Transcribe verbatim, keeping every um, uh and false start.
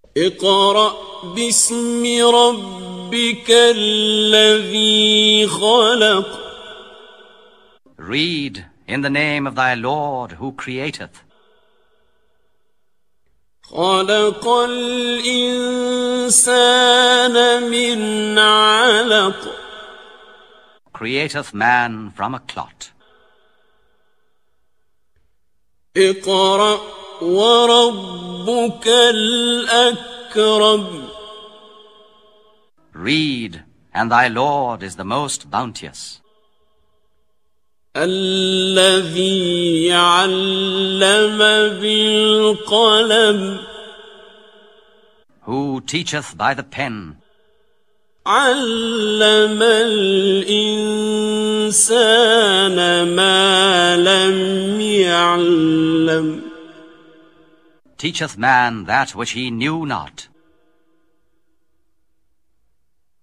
اقرأ باسم ربك الذي خلق. Read in the name of thy Lord who createth. خلق الإنسان من علق. Createth man from a clot. اقرأ وربك الأكرم. Read, and thy Lord is the most bounteous. الذي علم بالقلم. Who teacheth by the pen. علم الإنسان ما لم يعلم. Teacheth man that which he knew not.